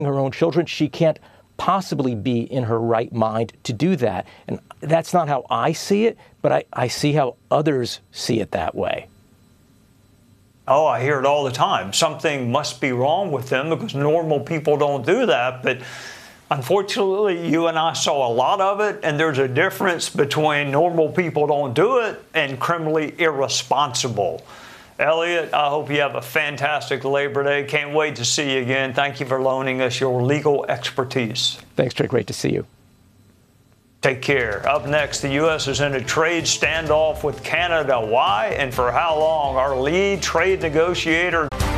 her own children. She can't possibly be in her right mind to do that. And that's not how I see it, but I see how others see it that way. Oh, I hear it all the time. Something must be wrong with them because normal people don't do that. But unfortunately, you and I saw a lot of it, and there's a difference between normal people don't do it and criminally irresponsible. Elliot, I hope you have a fantastic Labor Day. Can't wait to see you again. Thank you for loaning us your legal expertise. Thanks, Trey. Great to see you. Take care. Up next, the U.S. is in a trade standoff with Canada. Why and for how long? Our lead trade negotiator